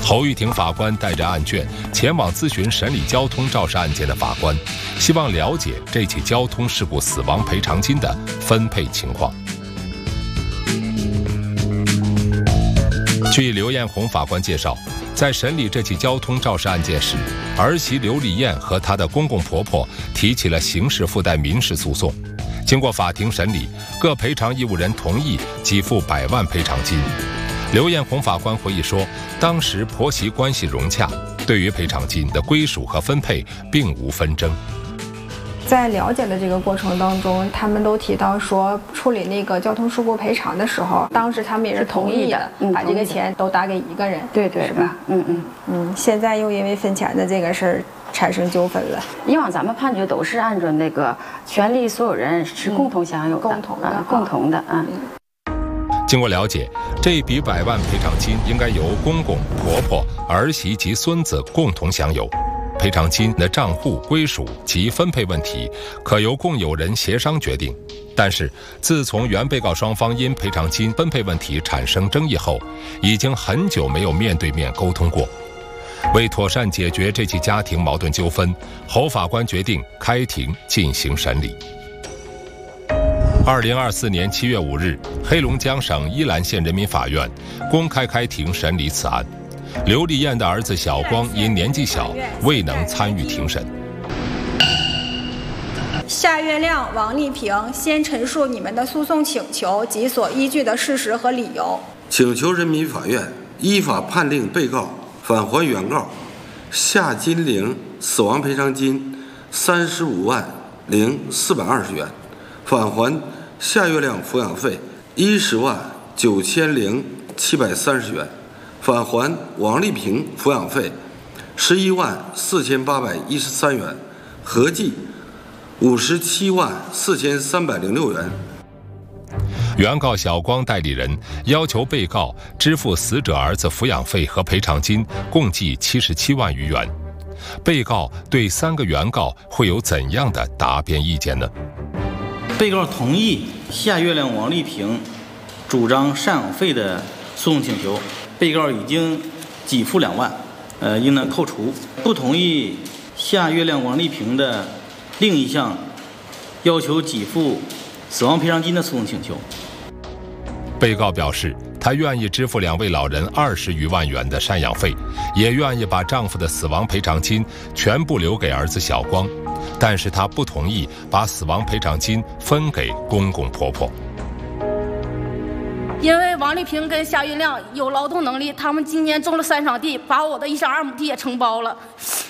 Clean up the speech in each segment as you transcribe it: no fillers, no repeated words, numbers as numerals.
侯玉婷法官带着案卷前往咨询审理交通肇事案件的法官，希望了解这起交通事故死亡赔偿金的分配情况。据刘艳红法官介绍，在审理这起交通肇事案件时，儿媳刘丽艳和她的公公婆婆提起了刑事附带民事诉讼。经过法庭审理，各赔偿义务人同意给付100万赔偿金。刘艳红法官回忆说，当时婆媳关系融洽，对于赔偿金的归属和分配并无纷争。 在了解的这个过程当中，他们都提到说，处理那个交通事故赔偿的时候，当时他们也是同意的，把这个钱都打给一个人， 对， 是吧？现在又因为分钱的这个事儿产生纠纷了。 以往咱们判决都是按照那个权利所有人是共同享有的，共同的。 经过了解，这笔100万赔偿金应该由公公、婆婆、儿媳及孙子共同享有。赔偿金的账户归属及分配问题可由共有人协商决定，但是自从原被告双方因赔偿金分配问题产生争议后，已经很久没有面对面沟通过。为妥善解决这起家庭矛盾纠纷，侯法官决定开庭进行审理。2024年7月5日，黑龙江省依兰县人民法院公开开庭审理此案。刘丽艳的儿子小光因年纪小，未能参与庭审。 夏月亮、王丽萍先陈述你们的诉讼请求及所依据的事实和理由。 请求人民法院依法判令被告返还原告夏金玲死亡赔偿金35万零420元，返还夏月亮抚养费10万9千零730元，返还王丽萍抚养费11万4813元，合计57万4306元。 原告小光代理人要求被告支付死者儿子抚养费和赔偿金共计77万余元。被告对3个原告会有怎样的答辩意见呢？ 被告同意夏月亮、王丽萍主张赡养费的诉讼请求，被告已经给付2万，应当扣除。不同意夏月亮、王丽萍的另一项要求给付死亡赔偿金的诉讼请求。 被告表示，他愿意支付2位老人20余万元的赡养费，也愿意把丈夫的死亡赔偿金全部留给儿子小光，但是他不同意把死亡赔偿金分给公公婆婆。 因为王丽萍跟夏月亮有劳动能力，他们今年种了3场地，把我的1.2亩地也承包了。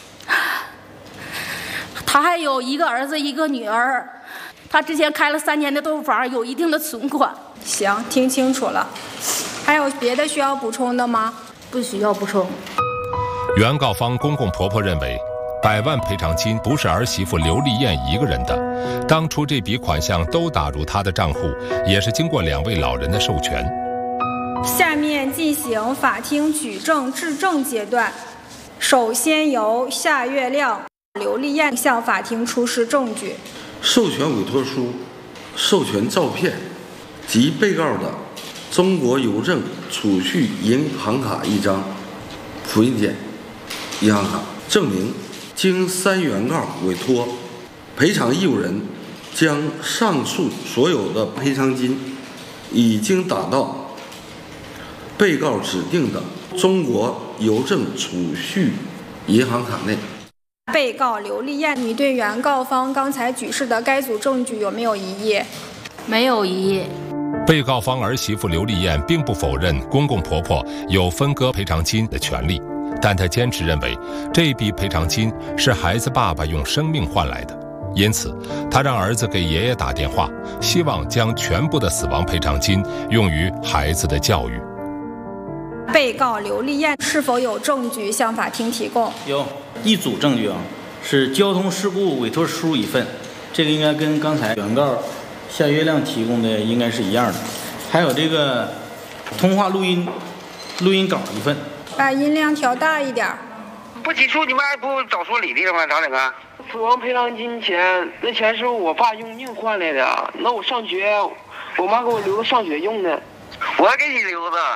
他还有1个儿子1个女儿，他之前开了3年的豆腐坊，有一定的存款。 行，听清楚了。还有别的需要补充的吗？ 不需要补充。 原告方公公婆婆认为，100万赔偿金不是儿媳妇刘丽艳一个人的，当初这笔款项都打入她的账户，也是经过2位老人的授权。 下面进行法庭举证质证阶段，首先由夏月亮、刘丽艳向法庭出示证据。 授权委托书、授权照片及被告的中国邮政储蓄银行卡1张、复印件、银行卡，证明经3原告委托，赔偿义务人将上述所有的赔偿金已经打到被告指定的中国邮政储蓄银行卡内。 被告刘丽艳，你对原告方刚才举示的该组证据有没有异议？ 没有异议。 被告方儿媳妇刘丽艳并不否认公公婆婆有分割赔偿金的权利，但她坚持认为这笔赔偿金是孩子爸爸用生命换来的，因此她让儿子给爷爷打电话，希望将全部的死亡赔偿金用于孩子的教育。 被告刘丽艳是否有证据向法庭提供？ 有一组证据是交通事故委托书1份，这个应该跟刚才原告夏月亮提供的应该是一样的，还有这个通话录音稿1份。 把音量调大一点。 不起诉你们还不早说理了吗？咋整啊？ 死亡赔偿金钱，那钱是我爸用命换来的，那我上学，我妈给我留着上学用的。 我给你留着。